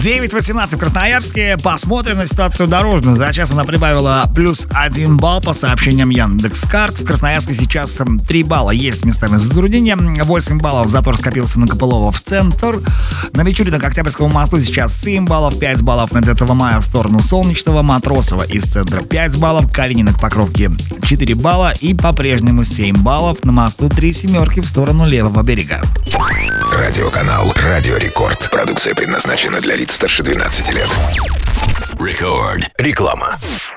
9:18 в Красноярске. Посмотрим на ситуацию дорожную. За час она прибавила плюс 1 балл по сообщениям Яндекс.Карт. В Красноярске сейчас 3 балла. Есть местами затруднения. 8 баллов затор скопился на Копылова в центр. На Мичурина к Октябрьскому мосту сейчас 7 баллов. 5 баллов на 9 мая в сторону Солнечного. Матросова из центра 5 баллов. Калинина к Покровке 4 балла. И по-прежнему 7 баллов на мосту 3 семерки в сторону левого берега. Радиоканал «Радио Рекорд». Продукция предназначена для лиц старше 12 лет. Рекорд. Реклама.